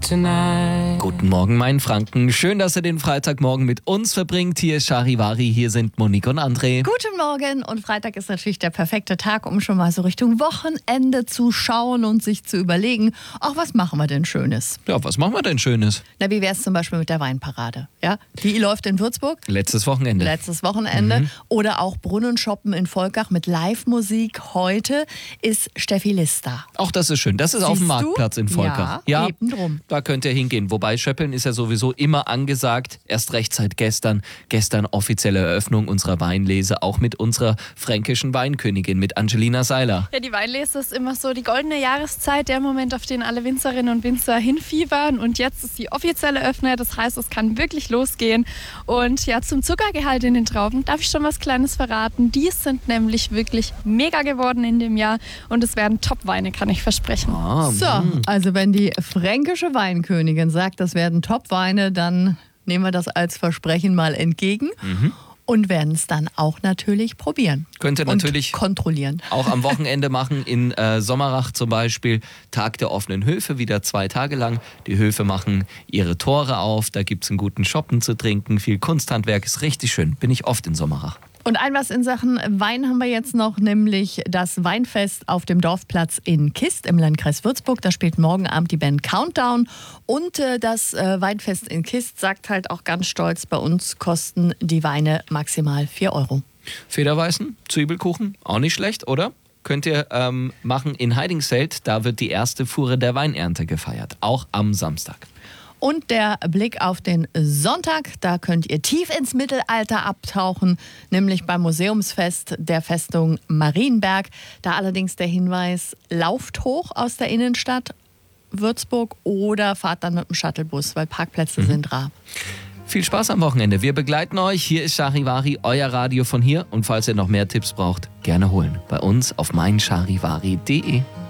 tonight. Guten Morgen, mein Franken. Schön, dass ihr den Freitagmorgen mit uns verbringt. Hier ist Charivari, hier sind Monique und André. Guten Morgen, und Freitag ist natürlich der perfekte Tag, um schon mal so Richtung Wochenende zu schauen und sich zu überlegen, ach, was machen wir denn Schönes? Ja, was machen wir denn Schönes? Na, wie wäre es zum Beispiel mit der Weinparade? Ja? Die läuft in Würzburg. Letztes Wochenende. Oder auch Brunnenshoppen in Volkach mit Live-Musik. Heute ist Steffi Lister. Auch das ist schön. Das ist auf dem Siehst du? Marktplatz in Volkach. Ja, eben drum. Da könnt ihr hingehen. Wobei Schöppeln ist ja sowieso immer angesagt. Erst recht seit gestern. Gestern offizielle Eröffnung unserer Weinlese, auch mit unserer fränkischen Weinkönigin, mit Angelina Seiler. Ja, die Weinlese ist immer so die goldene Jahreszeit, der Moment, auf den alle Winzerinnen und Winzer hinfiebern. Und jetzt ist die offizielle Eröffnung. Das heißt, es kann wirklich losgehen. Und ja, zum Zuckergehalt in den Trauben darf ich schon was Kleines verraten. Die sind nämlich wirklich mega geworden in dem Jahr. Und es werden Top-Weine, kann ich versprechen. So, also wenn die fränkische Weinkönigin sagt, das werden Top-Weine, dann nehmen wir das als Versprechen mal entgegen. Und werden es dann auch natürlich probieren. Könnt ihr natürlich und kontrollieren. Auch am Wochenende machen, in Sommerach zum Beispiel, Tag der offenen Höfe, wieder 2 Tage lang. Die Höfe machen ihre Tore auf, da gibt es einen guten Shoppen zu trinken, viel Kunsthandwerk, ist richtig schön, bin ich oft in Sommerach. Und ein was in Sachen Wein haben wir jetzt noch, nämlich das Weinfest auf dem Dorfplatz in Kist im Landkreis Würzburg. Da spielt morgen Abend die Band Countdown. Und das Weinfest in Kist sagt halt auch ganz stolz, bei uns kosten die Weine maximal 4 Euro. Federweißen, Zwiebelkuchen, auch nicht schlecht, oder? Könnt ihr machen in Heidingsfeld, da wird die erste Fuhre der Weinernte gefeiert, auch am Samstag. Und der Blick auf den Sonntag, da könnt ihr tief ins Mittelalter abtauchen, nämlich beim Museumsfest der Festung Marienberg. Da allerdings der Hinweis, lauft hoch aus der Innenstadt Würzburg oder fahrt dann mit dem Shuttlebus, weil Parkplätze sind rar. Viel Spaß am Wochenende. Wir begleiten euch. Hier ist Charivari, euer Radio von hier. Und falls ihr noch mehr Tipps braucht, gerne holen. Bei uns auf meincharivari.de.